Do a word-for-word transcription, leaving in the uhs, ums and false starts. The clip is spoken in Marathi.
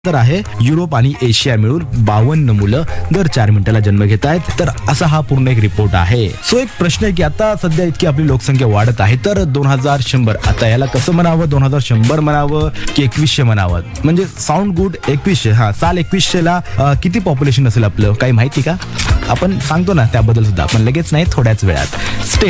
तर आहे युरोप आणि एशिया मिळून बावन्न मुलं दर चार मिनिटाला जन्म घेत आहेत. तर असा हा पूर्ण एक रिपोर्ट आहे. सो एक प्रश्न आहे की आता सध्या इतकी आपली लोकसंख्या वाढत आहे तर दोन हजार शंभर आता याला कसं म्हणावं, दोन हजार शंभर म्हणावं की एकवीसशे म्हणावं? म्हणजे साऊंड गुड एकवीसशे. हा, साल एकवीसशे ला अं, किती पॉप्युलेशन असेल आपलं, काही माहिती का? आपण सांगतो ना त्याबद्दल सुद्धा, पण लगेच नाही, थोड्याच वेळात. स्टे